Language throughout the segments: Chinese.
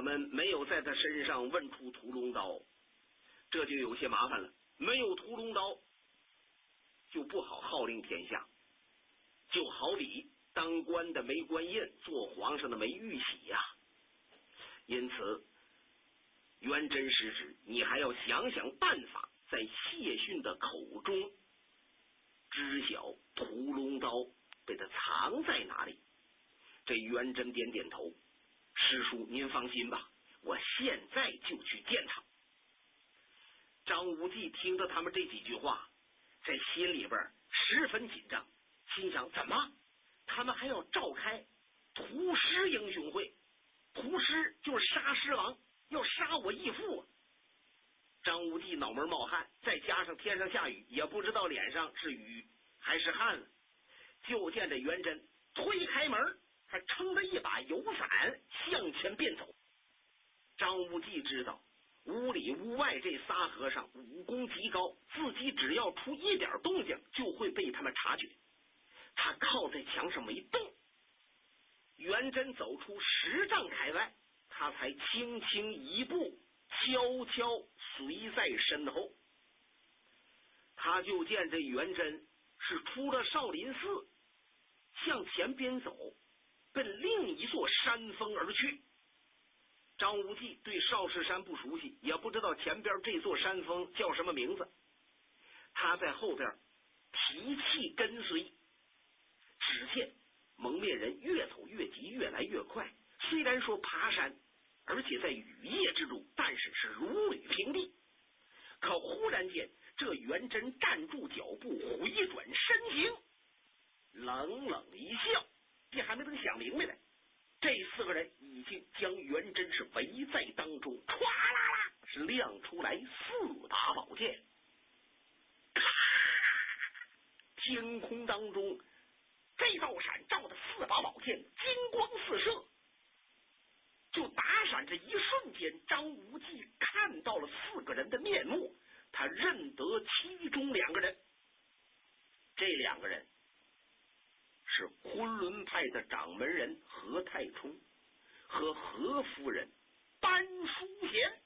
们没有在他身上问出屠龙刀，这就有些麻烦了。没有屠龙刀就不好号令天下，就好比当官的没官印，做皇上的没玉玺呀。因此元贞失职，你还要想想办法，在谢逊的口中知晓屠龙刀被他藏在哪里。这元贞点点头，师叔您放心吧，我现在就去见他。张无忌听到他们这几句话，在心里边十分紧张，心想怎么他们还要召开屠师英雄会？屠师就是杀师王，要杀我义父啊！张无忌脑门冒汗，再加上天上下雨，也不知道脸上是雨还是汗了。就见这元贞推开门，还撑着一把油伞向前便走。张无忌知道屋里屋外这仨和尚武功极高，自己只要出一点动静就会被他们察觉。他靠在墙上没动，元贞走出10丈开外，他才轻轻一步悄悄随在身后。他就见这元贞是出了少林寺，向前边走，奔另一座山峰而去。张无忌对少室山不熟悉，也不知道前边这座山峰叫什么名字，他在后边提气跟随。只见蒙面人越走越急，越来越快，虽然说爬山，而且在雨夜之中，但是是如履平地。可忽然间，这元贞站住脚步，回转身形，冷冷一笑，这还没等想明白呢，这4个人已经将元贞是围在当中，唰啦啦是亮出来4把宝剑。天空当中，这道闪照的4把宝剑金光四射，就打闪着一瞬间，张无忌看到了4个人的面目，他认得其中2个人。这2个人是昆仑派的掌门人何太冲和何夫人班淑贤。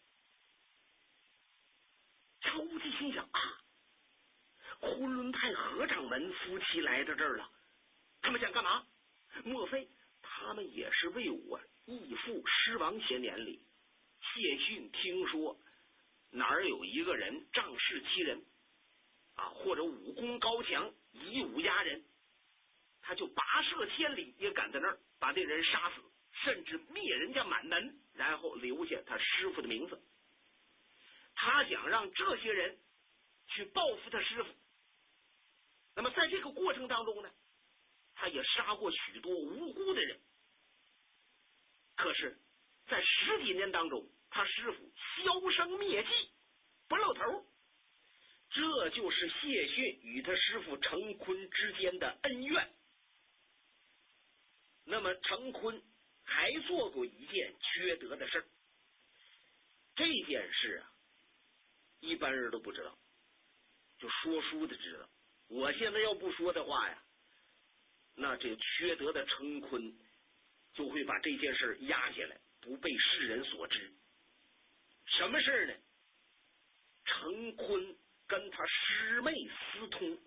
张无忌心想啊，昆仑派何掌门夫妻来到这儿了，他们想干嘛？莫非他们也是为我义父狮王7年里谢逊听说哪儿有一个人仗势欺人啊，或者武功高强以武压人，他就跋涉千里也赶在那儿把这人杀死，甚至灭人家满门，然后留下他师傅的名字。他想让这些人去报复他师傅。那么在这个过程当中呢，他也杀过许多无辜的人。可是在10几年当中，他师傅销声灭迹，不露头。这就是谢逊与他师傅程坤之间的恩怨。那么程坤还做过一件缺德的事，这件事啊，一般人都不知道，就说书的知道。我现在要不说的话呀，那这缺德的程坤就会把这件事压下来，不被世人所知。什么事呢？程坤跟他师妹私通，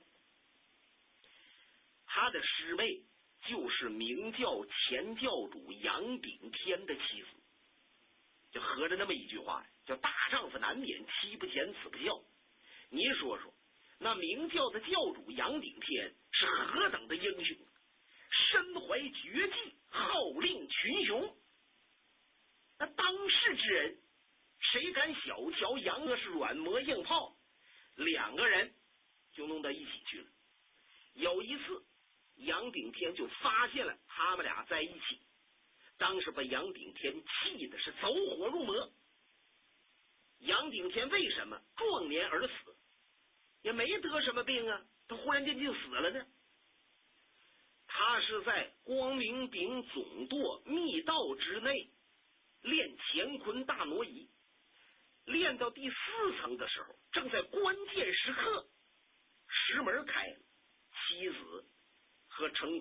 他的师妹就是明教前教主杨顶天的妻子。就合着那么一句话，叫大丈夫难免妻不贤子不孝。你说说，那明教的教主杨顶天是何等的英雄，身怀绝技，号令群雄。那当世之人谁敢小瞧杨哥是软磨硬泡，2个人就弄到一起去了。有一次杨顶天就发现了他们俩在一起，当时把杨顶天气的是走火入魔。杨顶天为什么壮年而死？也没得什么病啊，他忽然间就死了呢。他是在光明顶总舵密道之内练乾坤大挪移，练到第4层的时候，正在关键时刻，石门开了，妻子和程